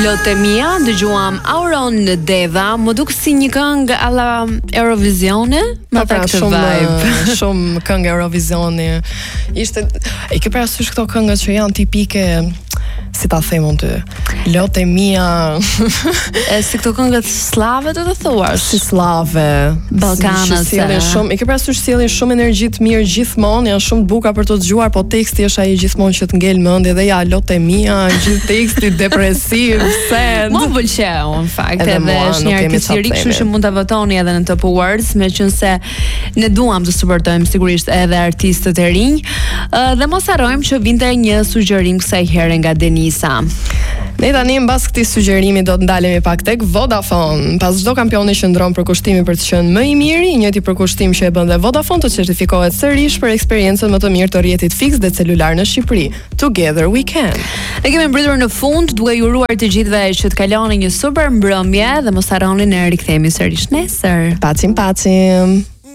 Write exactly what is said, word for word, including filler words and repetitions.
Lotte mia, dëgjuam Auron në Deva, më duk si një këngë alla Eurovisione, më pra, shumë vibe. Shumë këngë Eurovisioni. Ishte, e ke parasysh këto këngët që janë tipike, si ta them unë ty, Lotte mia. E si këto këngët slave të të thuash? Si slave, Ballkanase. Si shumë, e ke parasysh sjellin shumë energji të mirë gjithmonë, janë shumë të buka për të dëgjuar, po teksti është ai gjithmonë që të ngel mendje dhe ja Lotte mia, gjithë teksti depresiv, sad. Më pëlqeu në fakt, edhe, edhe është një artist lirik, kështu që mund ta votoni edhe në Top Awards, meqense ne duam të suportojmë sigurisht edhe artistët e rinj. Dhe mos harrojmë që vinte një sugjerim kësaj here nga Denisa. Ne tani mbas këtij sugjerimi do të ndalemi pak tek Vodafone. Pas çdo kampioni që ndron për kushtimin për të qenë më i miri, i njëjti përkushtim që e bën dhe Vodafone të certifikohet sërish për eksperiencën më të mirë të rrjetit fiks dhe celular në Shqipëri. Together we can. Ne kemi mbritur në fund, duke ju uruar të gjithëve që të kaloni një super mbrëmje dhe mos harroni ne rikthehemi sërish nesër. Pacim pacim.